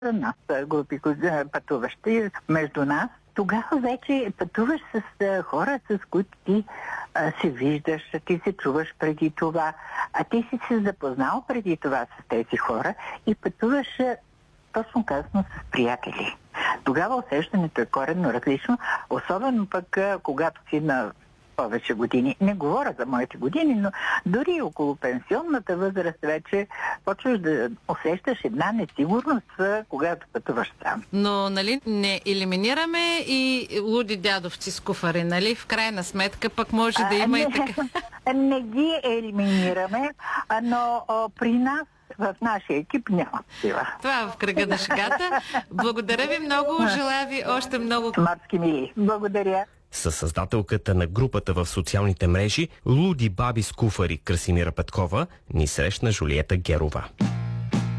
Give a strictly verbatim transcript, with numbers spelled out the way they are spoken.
нас, групи пътуващи между нас. Тогава вече пътуваш с а, хора, с които ти а, се виждаш, ти се чуваш преди това, а ти си се запознал преди това с тези хора и пътуваш, а, точно казано, с приятели. Тогава усещането е коренно различно, особено пък а, когато си на повече години. Не говоря за моите години, но дори около пенсионната възраст вече почваш да усещаш една несигурност, когато пътуваш сам. Но, нали, не елиминираме и луди дядовци с куфари, нали? В крайна сметка пък може да има а, и не, така. Не ги елиминираме, но а, при нас в нашия екип няма сила. Това е в кръга на шегата. Благодаря ви много, желая ви още много. Морски мили. Благодаря. Със създателката на групата в социалните мрежи Луди баби с куфари Красимира Петкова ни срещна Жулиета Герова.